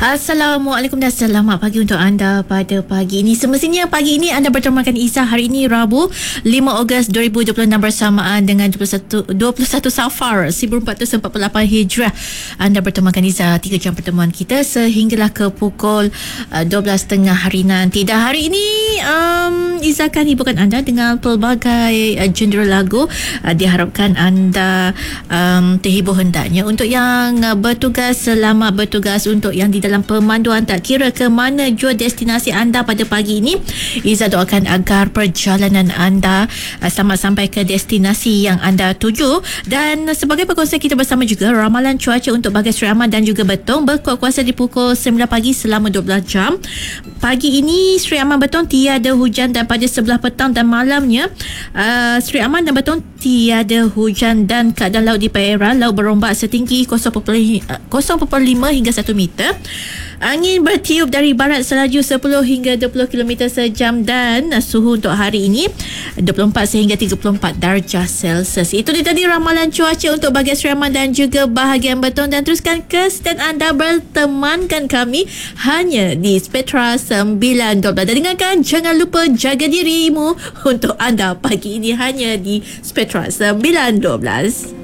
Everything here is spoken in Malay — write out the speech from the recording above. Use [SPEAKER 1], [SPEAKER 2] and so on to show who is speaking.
[SPEAKER 1] Assalamualaikum dan selamat pagi untuk anda pada pagi ini. Semestinya pagi ini anda bertemakan Izzah. Hari ini Rabu 5 Ogos 2026 bersamaan dengan 21 Safar 1448 Hijrah. Anda bertemakan Izzah 3 jam pertemuan kita sehinggalah ke pukul 12.30 hari nanti. Dan hari ini Izzah akan hiburkan anda dengan pelbagai genre lagu. Diharapkan anda terhibur hendaknya. Untuk yang bertugas, selamat bertugas. Untuk yang di dalam pemanduan, tak kira ke mana jua destinasi anda pada pagi ini, Izzah doakan agar perjalanan anda selamat sampai ke destinasi yang anda tuju. Dan sebagai perkongsian kita bersama juga ramalan cuaca untuk Bagai Seri Aman dan juga Betong berkuat kuasa di pukul 9 pagi selama 12 jam. Pagi ini Seri Aman Betong tiada hujan, dan pada sebelah petang dan malamnya Seri Aman dan Betong tiada hujan, dan keadaan laut di Perak, laut berombak setinggi 0.5 hingga 1 meter. Angin bertiup dari barat selaju 10 hingga 20 km sejam, dan suhu untuk hari ini 24 sehingga 34 darjah Celsius. Itu dia tadi ramalan cuaca untuk Bagai Seri Aman dan juga bahagian Betong. Dan teruskan ke stand anda bertemankan kami hanya di Spectra 912. Dan dengarkan, jangan lupa jaga dirimu untuk anda pagi ini hanya di Spectra 912.